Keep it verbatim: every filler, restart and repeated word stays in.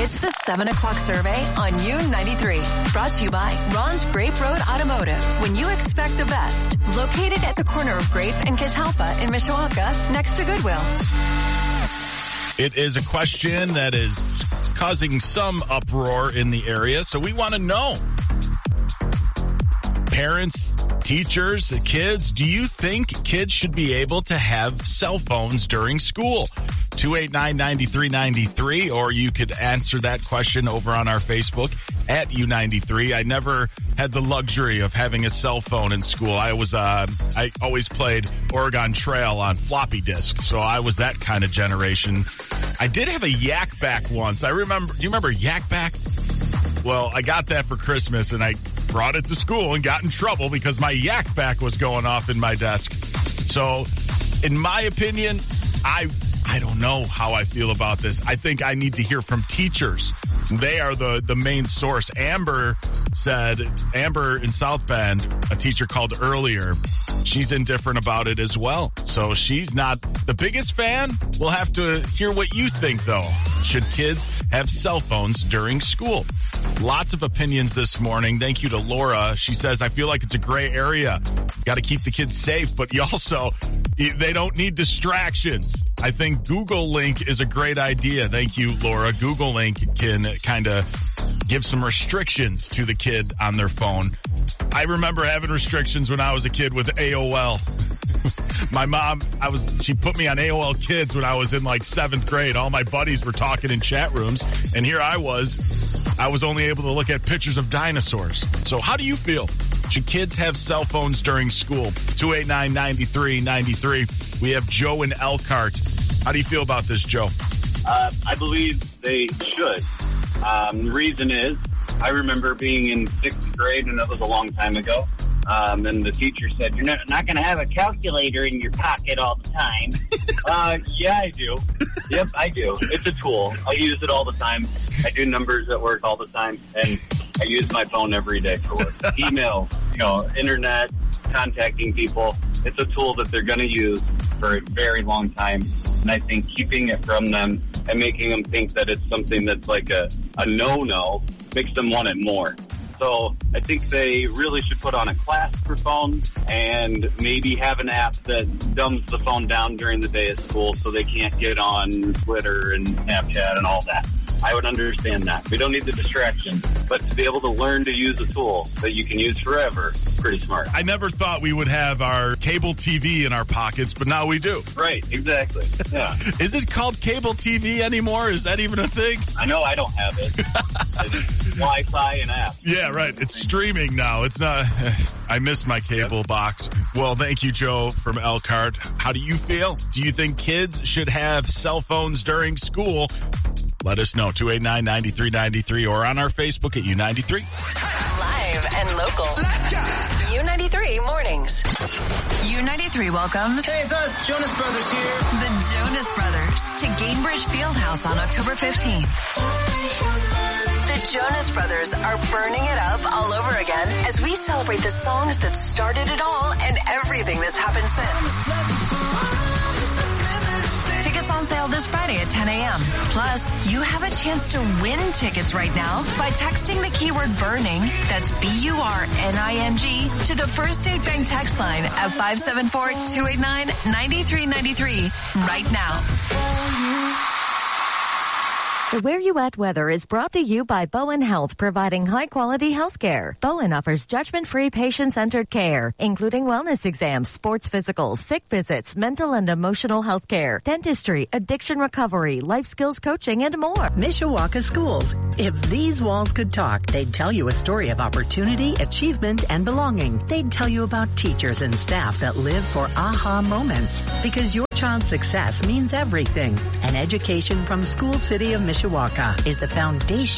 It's the seven o'clock survey on U ninety-three. Brought to you by Ron's Grape Road Automotive. When you expect the best. Located at the corner of Grape and Catalpa in Mishawaka, next to Goodwill. It is a question that is causing some uproar in the area, so we want to know. Parents, teachers, kids, do you think kids should be able to have cell phones during school? two eight nine, nine three nine three, or you could answer that question over on our Facebook at U ninety-three. I never had the luxury of having a cell phone in school. I was, uh, I always played Oregon Trail on floppy disk, so I was that kind of generation. I did have a Yak Back once. I remember, do you remember Yak Back? Well, I got that for Christmas and I brought it to school and got in trouble because my Yak Back was going off in my desk. So, in my opinion, I I don't know how I feel about this. I think I need to hear from teachers. They are the, the main source. Amber said, Amber in South Bend, a teacher called earlier, she's indifferent about it as well. So she's not the biggest fan. We'll have to hear what you think, though. Should kids have cell phones during school? Lots of opinions this morning. Thank you to Laura. She says, I feel like it's a gray area. Got to keep the kids safe, but you also, they don't need distractions. I think Google Link is a great idea. Thank you, Laura. Google Link can kind of give some restrictions to the kid on their phone. I remember having restrictions when I was a kid with A O L. My mom, I was, she put me on A O L Kids when I was in like seventh grade. All my buddies were talking in chat rooms, and here I was, I was only able to look at pictures of dinosaurs. So how do you feel? Should kids have cell phones during school? two eight nine, nine three nine three. We have Joe in Elkhart. How do you feel about this, Joe? Uh, I believe they should. Um, the reason is, I remember being in sixth grade, and that was a long time ago. Um, and the teacher said, you're not, not going to have a calculator in your pocket all the time. uh, yeah, I do. Yep, I do. It's a tool. I use it all the time. I do numbers at work all the time, and I use my phone every day for work. Email, you know, internet, contacting people. It's a tool that they're going to use for a very long time. And I think keeping it from them and making them think that it's something that's like a, a no-no makes them want it more. So I think they really should put on a class for phones and maybe have an app that dumbs the phone down during the day at school so they can't get on Twitter and Snapchat and all that. I would understand that. We don't need the distraction, but to be able to learn to use a tool that you can use forever, pretty smart. I never thought we would have our cable T V in our pockets, but now we do. Right, exactly. Yeah. Is it called cable T V anymore? Is that even a thing? I know I don't have it. It's Wi-Fi and app. Yeah, right. It's streaming now. It's not, I miss my cable yep. box. Well, thank you, Joe from Elkhart. How do you feel? Do you think kids should have cell phones during school? Let us know, two eight nine, nine three nine three, or on our Facebook at U ninety-three. Live and local. U ninety-three mornings. U ninety-three welcomes. Hey, it's us, Jonas Brothers here. The Jonas Brothers to Gainbridge Fieldhouse on October fifteenth. The Jonas Brothers are burning it up all over again as we celebrate the songs that started it all and everything that's happened since. Tickets on sale this Friday at ten a.m. Plus, you have a chance to win tickets right now by texting the keyword burning, that's B U R N I N G, to the First State Bank text line at five seven four, two eight nine, nine three nine three right now. The Where You At weather is brought to you by Bowen Health, providing high-quality health care. Bowen offers judgment-free, patient-centered care, including wellness exams, sports physicals, sick visits, mental and emotional health care, dentistry, addiction recovery, life skills coaching, and more. Mishawaka Schools. If these walls could talk, they'd tell you a story of opportunity, achievement, and belonging. They'd tell you about teachers and staff that live for aha moments. Because your child's success means everything. An education from School City of Mishawaka is the foundation